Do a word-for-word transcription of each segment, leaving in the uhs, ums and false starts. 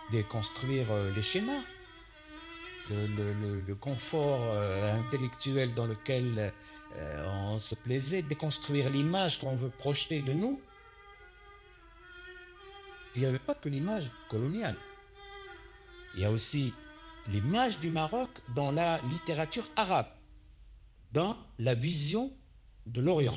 déconstruire euh, les schémas, le, le- le- le confort euh, intellectuel dans lequel euh, on se plaisait, déconstruire l'image qu'on veut projeter de nous. Il n'y avait pas que l'image coloniale. Il y a aussi l'image du Maroc dans la littérature arabe, dans la vision de l'Orient.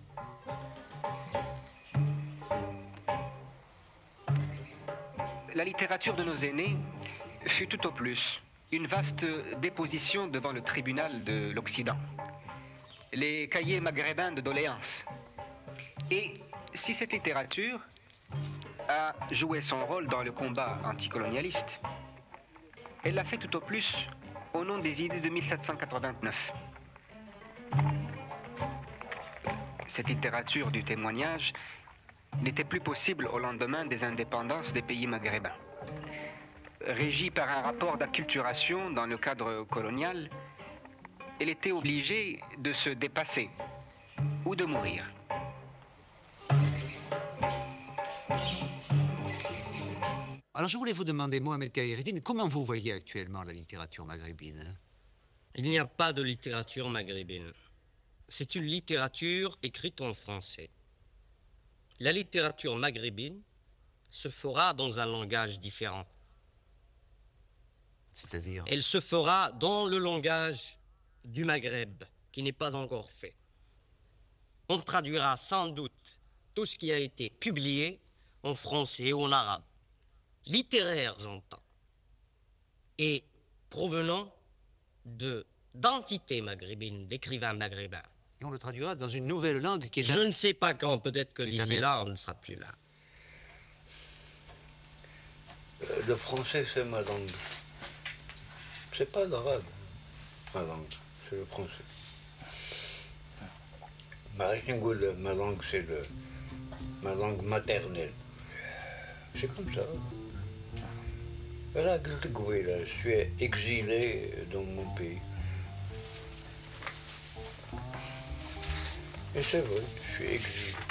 La littérature de nos aînés fut tout au plus une vaste déposition devant le tribunal de l'Occident, les cahiers maghrébins de doléances. Et si cette littérature a joué son rôle dans le combat anticolonialiste, elle l'a fait tout au plus au nom des idées de mille sept cent quatre-vingt-neuf. Cette littérature du témoignage n'était plus possible au lendemain des indépendances des pays maghrébins. Régie par un rapport d'acculturation dans le cadre colonial, elle était obligée de se dépasser ou de mourir. Alors je voulais vous demander, Mohamed Khaireddine, comment vous voyez actuellement la littérature maghrébine? Il n'y a pas de littérature maghrébine. C'est une littérature écrite en français. La littérature maghrébine se fera dans un langage différent. C'est-à-dire? Elle se fera dans le langage du Maghreb, qui n'est pas encore fait. On traduira sans doute tout ce qui a été publié en français et en arabe. Littéraire, j'entends. Et provenant de d'entités maghrébines, d'écrivains maghrébins. Et on le traduira dans une nouvelle langue qui est... Je ne sais pas quand, peut-être que d'ici jamais- là, on ne sera plus là. Euh, Le français, c'est ma langue. C'est pas l'arabe, ma langue, c'est le français. Ma langue, ma langue, c'est le, ma langue maternelle. C'est comme ça. Voilà, que je te là, je suis exilé dans mon pays. Et c'est vrai, je suis exilé.